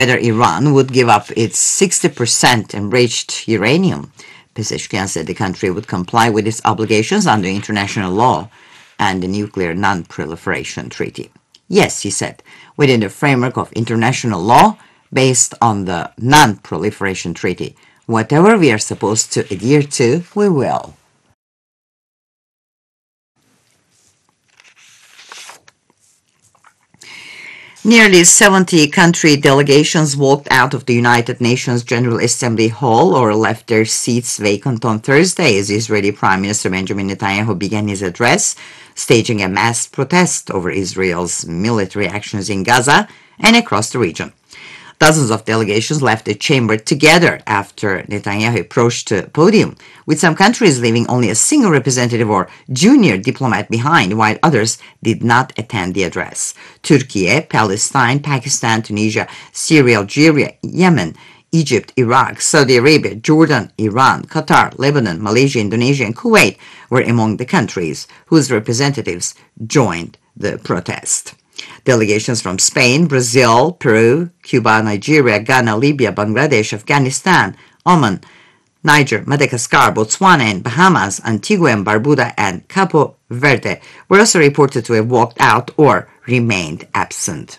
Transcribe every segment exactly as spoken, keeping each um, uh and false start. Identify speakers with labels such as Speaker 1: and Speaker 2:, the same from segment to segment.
Speaker 1: whether Iran would give up its sixty percent enriched uranium. Pezeshkian said the country would comply with its obligations under international law and the Nuclear Non-Proliferation Treaty. Yes, he said, within the framework of international law based on the Non-Proliferation Treaty. Whatever we are supposed to adhere to, we will. Nearly seventy country delegations walked out of the United Nations General Assembly Hall or left their seats vacant on Thursday as Israeli Prime Minister Benjamin Netanyahu began his address, staging a mass protest over Israel's military actions in Gaza and across the region. Dozens of delegations left the chamber together after Netanyahu approached the podium, with some countries leaving only a single representative or junior diplomat behind, while others did not attend the address. Turkey, Palestine, Pakistan, Tunisia, Syria, Algeria, Yemen, Egypt, Iraq, Saudi Arabia, Jordan, Iran, Qatar, Lebanon, Malaysia, Indonesia, and Kuwait were among the countries whose representatives joined the protest. Delegations from Spain, Brazil, Peru, Cuba, Nigeria, Ghana, Libya, Bangladesh, Afghanistan, Oman, Niger, Madagascar, Botswana, and Bahamas, Antigua and Barbuda, and Cabo Verde were also reported to have walked out or remained absent.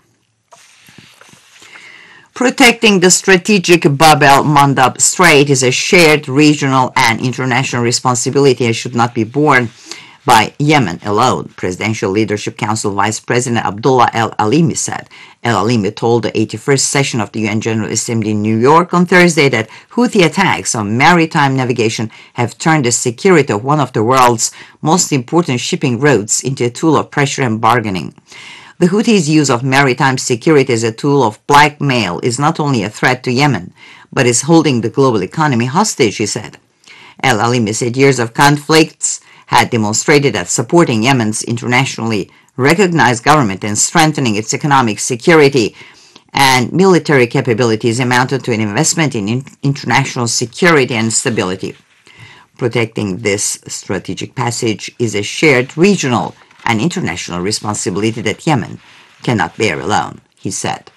Speaker 1: Protecting the strategic Bab el-Mandab Strait is a shared regional and international responsibility and should not be borne by Yemen alone, Presidential Leadership Council Vice President Abdullah El-Alimi said. El-Alimi told the eighty-first session of the U N General Assembly in New York on Thursday that Houthi attacks on maritime navigation have turned the security of one of the world's most important shipping routes into a tool of pressure and bargaining. The Houthis' use of maritime security as a tool of blackmail is not only a threat to Yemen, but is holding the global economy hostage, he said. El-Alimi said years of conflicts had demonstrated that supporting Yemen's internationally recognized government and strengthening its economic security and military capabilities amounted to an investment in in international security and stability. Protecting this strategic passage is a shared regional and international responsibility that Yemen cannot bear alone, he said.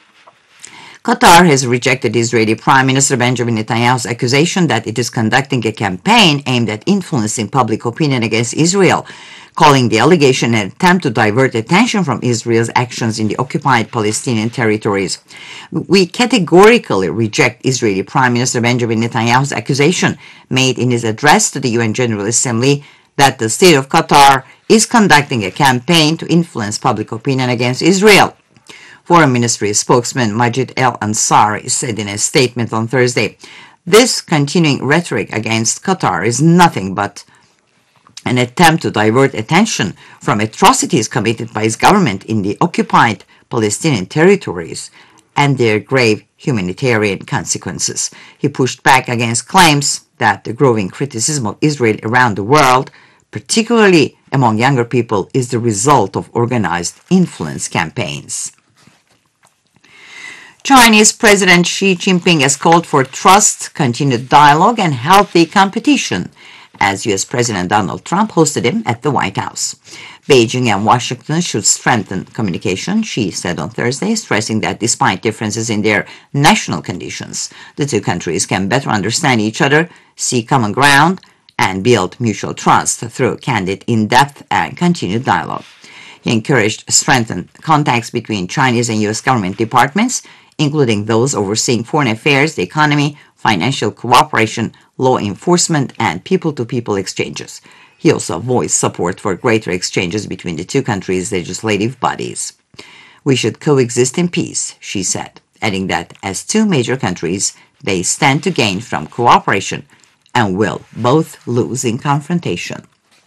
Speaker 1: Qatar has rejected Israeli Prime Minister Benjamin Netanyahu's accusation that it is conducting a campaign aimed at influencing public opinion against Israel, calling the allegation an attempt to divert attention from Israel's actions in the occupied Palestinian territories. We categorically reject Israeli Prime Minister Benjamin Netanyahu's accusation made in his address to the U N General Assembly that the state of Qatar is conducting a campaign to influence public opinion against Israel. Foreign Ministry spokesman Majid El-Ansari said in a statement on Thursday, "This continuing rhetoric against Qatar is nothing but an attempt to divert attention from atrocities committed by his government in the occupied Palestinian territories and their grave humanitarian consequences." He pushed back against claims that the growing criticism of Israel around the world, particularly among younger people, is the result of organized influence campaigns. Chinese President Xi Jinping has called for trust, continued dialogue, and healthy competition as U S President Donald Trump hosted him at the White House. Beijing and Washington should strengthen communication, Xi said on Thursday, stressing that despite differences in their national conditions, the two countries can better understand each other, see common ground, and build mutual trust through candid, in-depth, and continued dialogue. He encouraged strengthened contacts between Chinese and U S government departments, including those overseeing foreign affairs, the economy, financial cooperation, law enforcement, and people-to-people exchanges. He also voiced support for greater exchanges between the two countries' legislative bodies. "We should coexist in peace," she said, adding that as two major countries, they stand to gain from cooperation and will both lose in confrontation.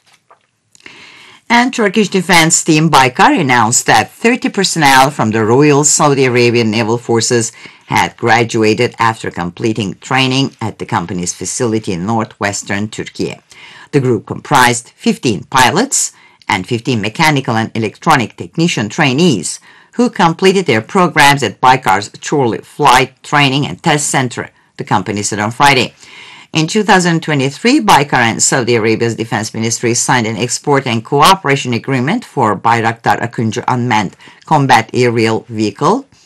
Speaker 1: And Turkish defense team Baykar announced that thirty personnel from the Royal Saudi Arabian Naval Forces had graduated after completing training at the company's facility in northwestern Turkey. The group comprised fifteen pilots and fifteen mechanical and electronic technician trainees who completed their programs at Baykar's Chorlu Flight Training and Test Center, the company said on Friday. In two thousand twenty-three, Baykar and Saudi Arabia's defense ministry signed an export and cooperation agreement for Bayraktar Akıncı unmanned combat aerial vehicle,